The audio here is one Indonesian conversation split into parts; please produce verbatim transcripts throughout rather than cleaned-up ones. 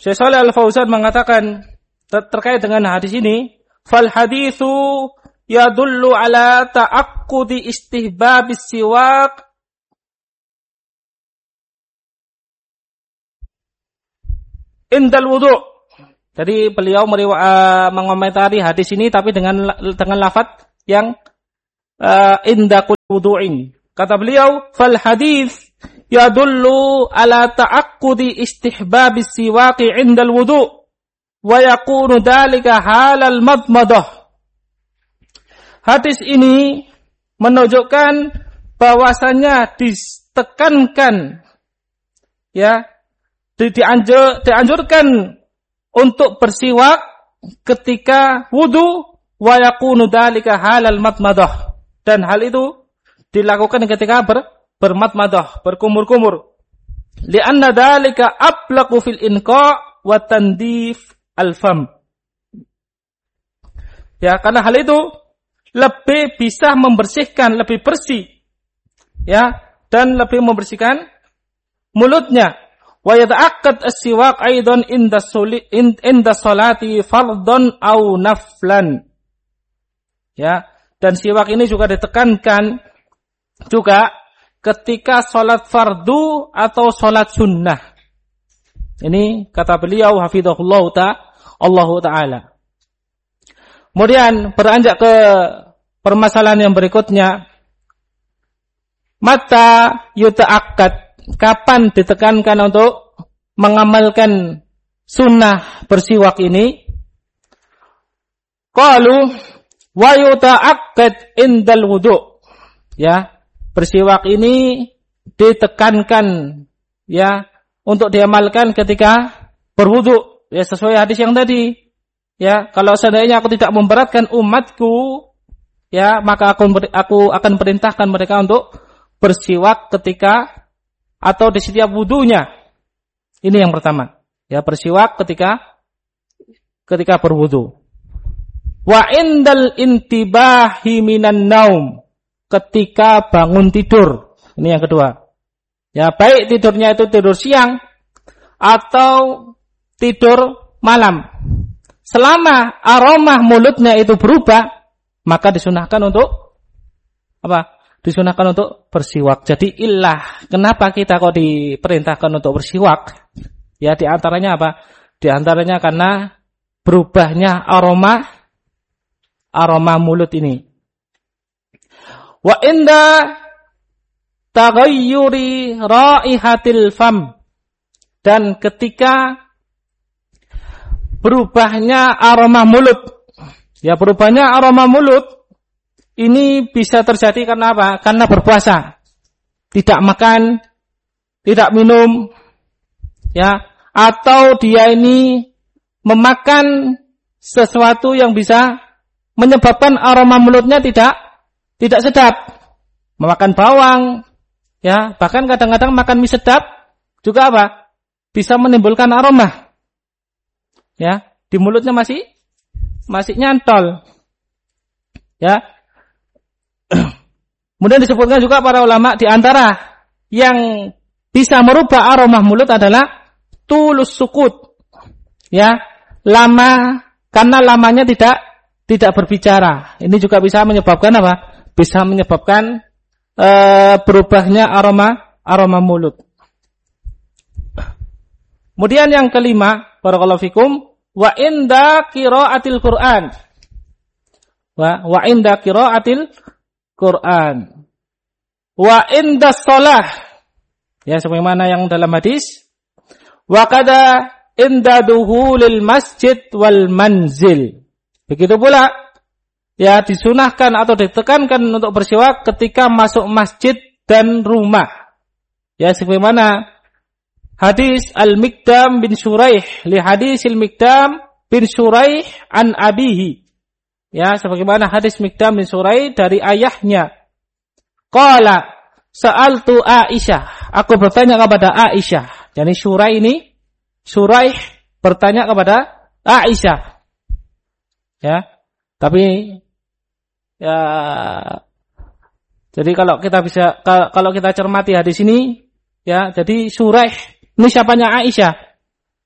Syekh Shalih Al-Fauzan mengatakan ter- terkait dengan hadis ini, fal haditsu yadullu ala ta'aqqudi istihbabis siwak indal wudu'. Jadi beliau meriwa, uh, mengomentari hadis ini tapi dengan dengan lafaz yang uh, inda kulli wudu'in. Kata beliau, fal hadits yadullu ala ta'aqqudi istihbabis siwaki 'inda al-wudu' wa yakunu dhalika halal madmadah. Hadis ini menunjukkan bahwasanya ditekankan ya di, dianjur, dianjurkan untuk bersiwak ketika wudu wa yakunu dhalika halal madmadah, dan hal itu dilakukan ketika ber bermadmadah, berkumur-kumur. Li'anna dzalika ablaqu fil inqa' wa tandif al-fam. Ya, karena hal itu lebih bisa membersihkan, lebih bersih. Ya, dan lebih membersihkan mulutnya. Wa yata'aqqad as-siwak aidan inda suli inda salati fardhan aw naflan. Ya, dan siwak ini juga ditekankan juga ketika sholat fardu atau sholat sunnah. Ini kata beliau hafidhahullah ta'ala. ta'ala. Kemudian beranjak ke permasalahan yang berikutnya. Mata yuta'akkad, kapan ditekankan untuk mengamalkan sunnah bersiwak ini? Qalu wa yuta'akkad indal wudu'. Ya, bersiwak ini ditekankan ya untuk diamalkan ketika berwudu, ya sesuai hadis yang tadi. Ya, kalau seandainya aku tidak memberatkan umatku, ya maka aku aku akan perintahkan mereka untuk bersiwak ketika atau di setiap wudunya. Ini yang pertama. Ya, bersiwak ketika ketika berwudu. Wa indal intibahi minan naum, ketika bangun tidur. Ini yang kedua. Ya, baik tidurnya itu tidur siang atau tidur malam. Selama aroma mulutnya itu berubah, maka disunahkan untuk apa? Disunahkan untuk bersiwak. Jadi illah, kenapa kita kok diperintahkan untuk bersiwak? Ya, di antaranya apa? Di antaranya karena berubahnya aroma aroma mulut ini. Wa inda taghayyuri raihatil fam, dan ketika berubahnya aroma mulut. Ya, berubahnya aroma mulut ini bisa terjadi karena apa? Karena berpuasa. Tidak makan, tidak minum, ya, atau dia ini memakan sesuatu yang bisa menyebabkan aroma mulutnya tidak tidak sedap. Memakan bawang, ya, bahkan kadang-kadang makan mie sedap juga apa? Bisa menimbulkan aroma. Ya, di mulutnya masih masih nyantol. Ya. Kemudian disebutkan juga para ulama di antara yang bisa merubah aroma mulut adalah tulus sukut. Ya, lama, karena lamanya tidak tidak berbicara. Ini juga bisa menyebabkan apa? Bisa menyebabkan e, berubahnya aroma aroma mulut. Kemudian yang kelima, barakallahu fikum, wa inda qiraatil Qur'an. Wa wa inda qiraatil Qur'an. Wa inda shalah. Ya, sebagaimana yang dalam hadis. Wa kada inda duhulil masjid wal manzil. Begitu pula, ya, disunahkan atau ditekankan untuk bersiwak ketika masuk masjid dan rumah. Ya, sebagaimana hadis Al-Mikdam bin Shuraih, li hadis Al-Mikdam bin Shuraih an abihi. Ya, sebagaimana hadis Mikdam bin Shuraih dari ayahnya. Qala sa'altu Aisyah, aku bertanya kepada Aisyah. Jadi Shuraih ini, Shuraih bertanya kepada Aisyah. Ya, tapi ya, jadi kalau kita bisa, kalau kita cermati hadis ini, ya, jadi Shuraih ini siapanya Aisyah.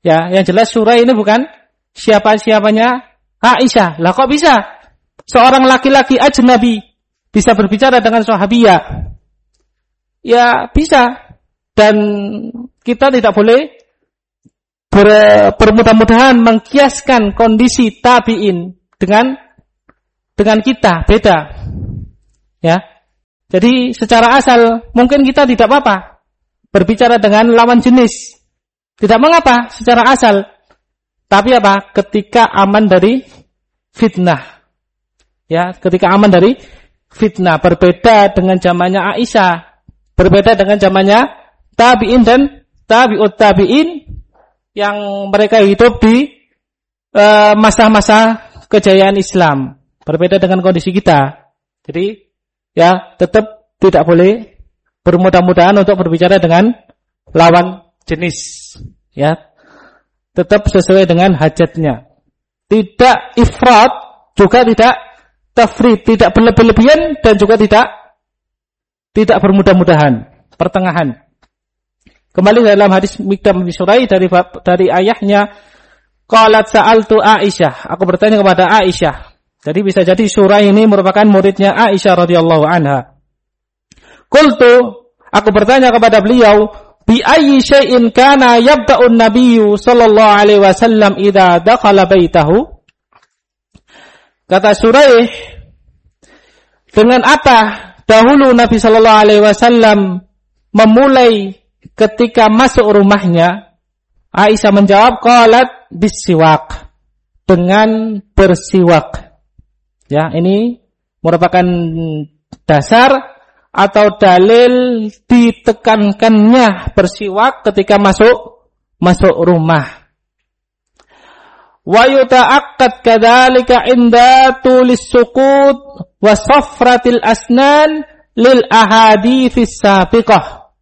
Ya, yang jelas Surai ini bukan siapa-siapanya Aisyah. Lah kok bisa seorang laki-laki ajnabi bisa berbicara dengan sahabiyah? Ya bisa. Dan kita tidak boleh ber, bermudah-mudahan mengkiaskan kondisi tabi'in dengan dengan kita, beda. Ya. Jadi secara asal mungkin kita tidak apa-apa berbicara dengan lawan jenis. Tidak mengapa secara asal. Tapi apa? Ketika aman dari fitnah. Ya, ketika aman dari fitnah, berbeda dengan zamannya Aisyah, berbeda dengan zamannya tabi'in dan tabi'ut tabi'in yang mereka hidup di uh, masa-masa kejayaan Islam. Berbeda dengan kondisi kita. Jadi ya, tetap tidak boleh bermudah-mudahan untuk berbicara dengan lawan jenis. Ya, tetap sesuai dengan hajatnya. Tidak ifrat, juga tidak tafrid, tidak berlebih-lebihan dan juga tidak tidak bermudah-mudahan, pertengahan. Kembali dalam hadis Mikdam bin Surai dari dari ayahnya, qalat sa'altu Aisyah, aku bertanya kepada Aisyah. Jadi bisa jadi Surai ini merupakan muridnya Aisyah radhiyallahu anha. Qultu, aku bertanya kepada beliau, bi ayyi syai'in kana yabda'u an-nabiyyu sallallahu alaihi wasallam idza dakhala baitahu? Kata Surai, dengan apa dahulu Nabi sallallahu alaihi wasallam memulai ketika masuk rumahnya? Aisyah menjawab, qalat bisiwak, dengan bersiwak. Ya, ini merupakan dasar atau dalil ditekankannya bersiwak ketika masuk masuk rumah. Wa yuta'aqqad kadzalika inda tulis sukut wa safratil asnan lil ahadits sabiqah.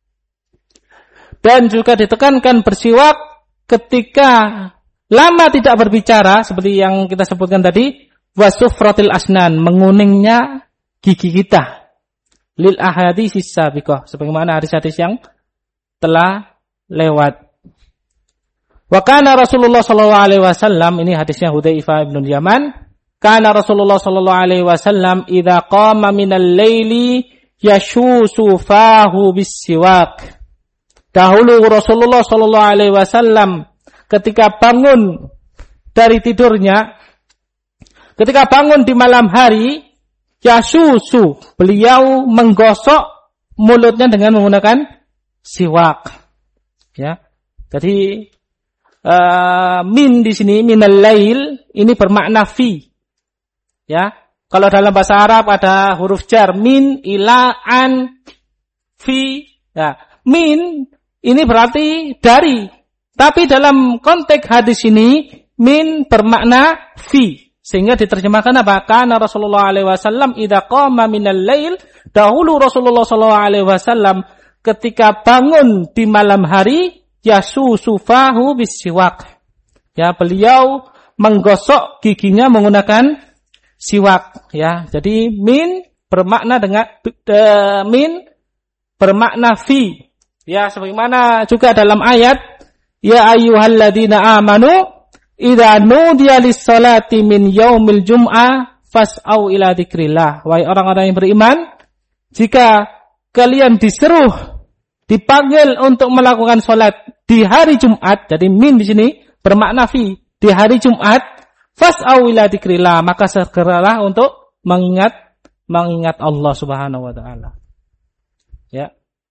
Dan juga ditekankan bersiwak ketika lama tidak berbicara, seperti yang kita sebutkan tadi, wa sufratil asnan, menguningnya gigi kita. Lil ahadits sabiqah, sebagaimana hadis-hadis yang telah lewat. Wa kana Rasulullah sallallahu alaihi wasallam, ini hadisnya Hudzaifah bin Yaman, kana Rasulullah sallallahu alaihi wasallam idza qama minal laili yashusu fahu bisiwak. Dahulu Rasulullah sallallahu alaihi wasallam ketika bangun dari tidurnya, ketika bangun di malam hari, yasusu, beliau menggosok mulutnya dengan menggunakan siwak. Ya. Jadi uh, min di sini minal lail ini bermakna fi. Ya. Kalau dalam bahasa Arab ada huruf jar, min, ila, an, fi. Ya. Min ini berarti dari. Tapi dalam konteks hadis ini min bermakna fi. Sehingga diterjemahkan apa? Kana Rasulullah alaihi wasallam idza qama minal lail, dahulu Rasulullah sallallahu alaihi wasallam ketika bangun di malam hari, yasusu fahu bisiwak. Ya, beliau menggosok giginya menggunakan siwak, ya. Jadi min bermakna dengan uh, min bermakna fi. Ya, sebagaimana juga dalam ayat, ya ayyuhalladzina amanu idza nudiya lis-salati min yaumil jum'ah fas'au ila dzikrillah. Wahai orang-orang yang beriman, jika kalian diseru, dipanggil untuk melakukan salat di hari Jumat, jadi min di sini bermakna fi, di hari Jumat, fas'au ila dzikrillah, maka segeralah untuk mengingat mengingat Allah Subhanahu wa taala. Ya.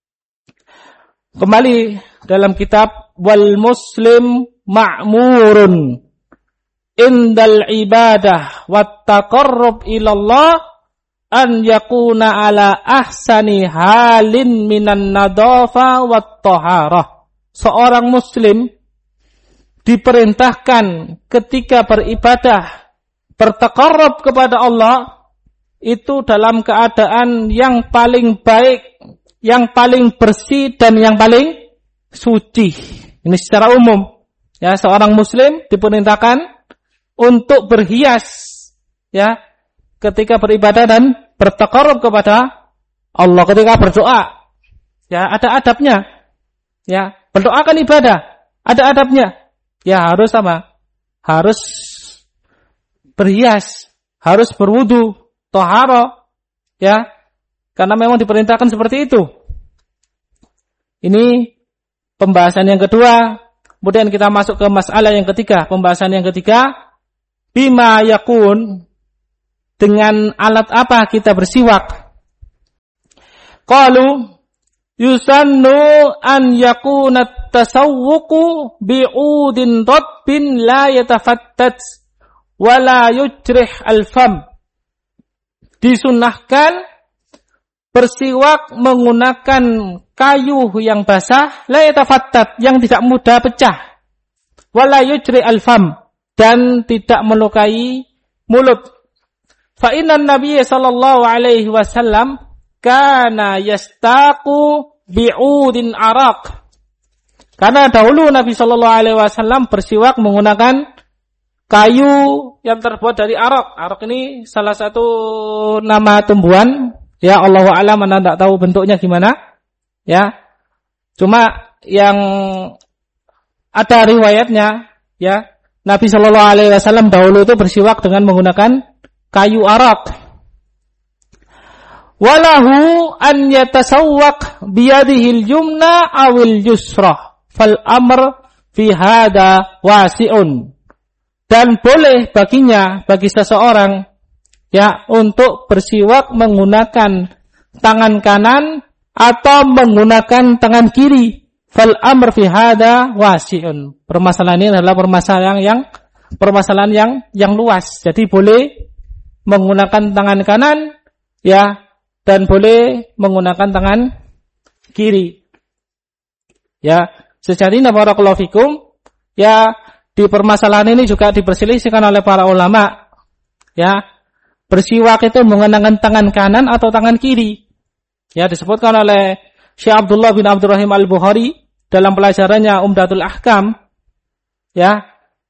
Kembali dalam kitab Wal Muslim Ma'murun indal ibadah wat taqarrub ilallah an yakuna ala ahsani halin minan nadafa wat taharah. Seorang muslim diperintahkan ketika beribadah bertaqarrub kepada Allah itu dalam keadaan yang paling baik, yang paling bersih dan yang paling suci. Ini secara umum. Ya, seorang muslim diperintahkan untuk berhias, ya, ketika beribadah dan bertaqarrub kepada Allah, ketika berdoa. Ya, ada adabnya. Ya, berdoa kan ibadah, ada adabnya. ya harus apa? Harus berhias, harus berwudu, toharo, ya, karena memang diperintahkan seperti itu. Ini pembahasan yang kedua. Kemudian kita masuk ke masalah yang ketiga. Pembahasan yang ketiga, bima yakun, dengan alat apa kita bersiwak? Qalu yusannu an yakuna tasawwuku bi'udin rabbin la yatafattat wa la yujrih al-fam. Disunnahkan bersiwak menggunakan kayu yang basah, la yatafattat, yang tidak mudah pecah, wa la yujrih al-fam, dan tidak melukai mulut. Fa inna Nabiy sallallahu alaihi wasallam kana yastaqu bi'udin araq. Karena dahulu Nabi sallallahu alaihi wasallam bersiwak menggunakan kayu yang terbuat dari araq. Araq ini salah satu nama tumbuhan, ya, Allahu a'lam, Anda enggak tahu bentuknya gimana, ya. Cuma yang ada riwayatnya, ya, Nabi sallallahu alaihi wasallam dahulu itu bersiwak dengan menggunakan kayu araq. Walahu an yatasawwaq biyadihi al-yumna awil yusra fal amr fi hada wasi'un. Dan boleh baginya, bagi seseorang, ya, untuk bersiwak menggunakan tangan kanan atau menggunakan tangan kiri. Fal amr fi hada wasi'un. Permasalahan ini adalah permasalahan yang permasalahan yang yang luas. Jadi boleh menggunakan tangan kanan, ya, dan boleh menggunakan tangan kiri. Ya, sejatinya barakallahu fikum, ya, di permasalahan ini juga diperselisihkan oleh para ulama. Ya, bersiwak itu menggunakan tangan kanan atau tangan kiri. Ya, disebutkan oleh Syekh Abdullah bin Abdurrahim Al-Bukhari dalam pelajarannya Umdatul Ahkam, ya,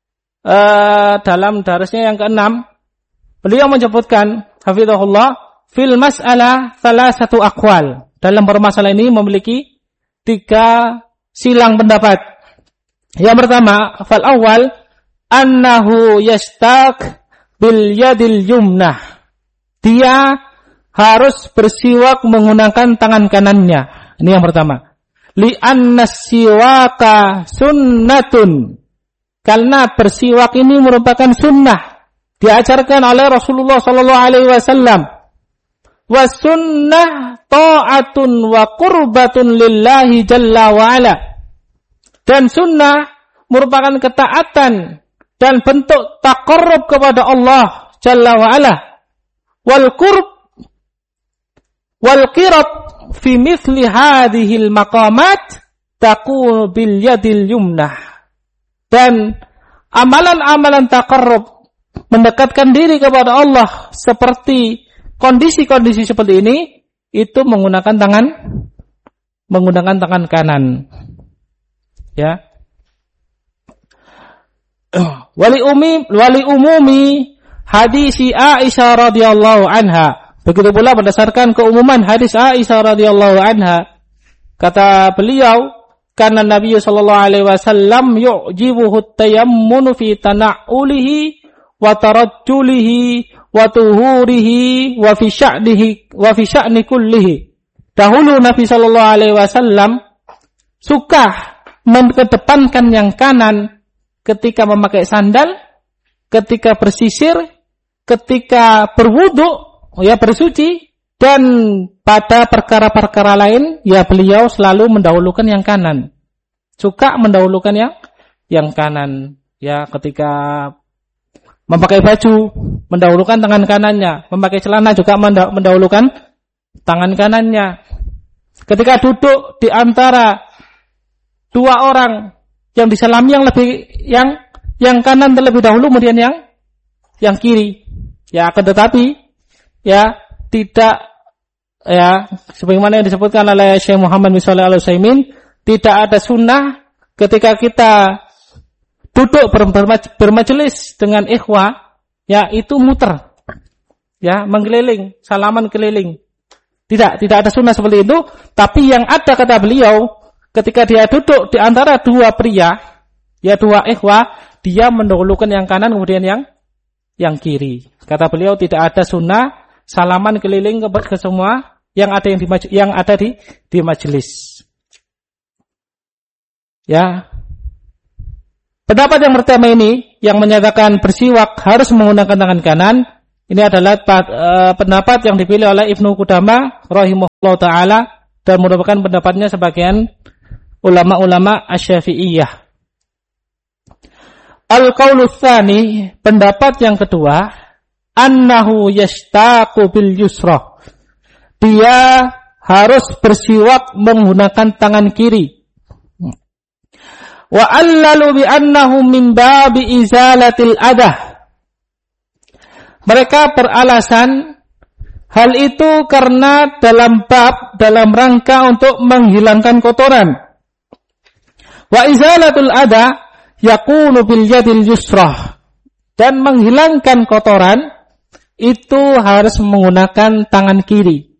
eh, dalam darasnya yang keenam, beliau menyebutkan hafizahullah fil mas'alah salah satu aqwal. Dalam permasalahan ini memiliki tiga silang pendapat. Yang pertama, fal awal annahu yastaq bil yadil yumnah. Dia harus bersiwak menggunakan tangan kanannya. Ini yang pertama. Li anna siwaka sunnatun. Karena bersiwak ini merupakan sunnah, diajarkan oleh Rasulullah sallallahu alaihi wasallam. Wa sunnah ta'atun wa qurbatun lillahi jalla wa ala. Dan sunnah merupakan ketaatan dan bentuk taqarrub kepada Allah jalla wa ala. Wal qurb wal qirab fi mithli hadhihi al maqamat taqulu bil yadil yumnah. Dan amalan-amalan taqarrub, mendekatkan diri kepada Allah seperti kondisi-kondisi seperti ini, itu menggunakan tangan menggunakan tangan kanan. Ya. Wali umi wali umumi hadis Aisyah radhiyallahu anha. Begitu pula berdasarkan keumuman hadis Aisyah radhiyallahu anha, kata beliau, karena Nabi sallallahu alaihi wasallam yu'jibuhu at-tayammunu fi tana'ulihi wa tarajjulihi wa tuhurihi wa fi sya'nihi wa fi sya'ni kullihi. Dahulu Nabi sallallahu alaihi wasallam suka mengedepankan yang kanan ketika memakai sandal, ketika bersisir, ketika berwudu, ya, bersuci, dan pada perkara-perkara lain, ya, beliau selalu mendahulukan yang kanan. Suka mendahulukan yang yang kanan, ya, ketika memakai baju, mendahulukan tangan kanannya, memakai celana juga mendahulukan tangan kanannya. Ketika duduk di antara dua orang yang disalami, yang lebih yang yang kanan terlebih dahulu, kemudian yang yang kiri. Ya, akan tetapi, ya, tidak, ya, sebagaimana yang disebutkan oleh Syekh Muhammad bin Shalih Al-Utsaimin, tidak ada sunnah ketika kita duduk bermajelis dengan ikhwah, ya, itu muter, ya, mengkeliling, salaman keliling. Tidak, tidak ada sunnah seperti itu. Tapi yang ada, kata beliau, ketika dia duduk di antara dua pria, ya dua ikhwah, dia mendahulukan yang kanan kemudian yang yang kiri. Kata beliau tidak ada sunnah salaman keliling ke, ke semua yang ada yang di yang ada di di majelis. Ya. Pendapat yang pertama ini yang menyatakan bersiwak harus menggunakan tangan kanan, ini adalah uh, pendapat yang dipilih oleh Ibnu Qudamah rahimahullah taala dan merupakan pendapatnya sebagian ulama-ulama Asy-Syafi'iyah. Al-qaulu tsani, pendapat yang kedua, annahu yashtaqu bil yusra. Dia harus bersiwak menggunakan tangan kiri. Wa allalu bi annahu min babi izalatil adah. Mereka beralasan hal itu karena dalam bab, dalam rangka untuk menghilangkan kotoran. Wa izalatul adah yakunu bil yadil yusrah. Dan menghilangkan kotoran itu harus menggunakan tangan kiri.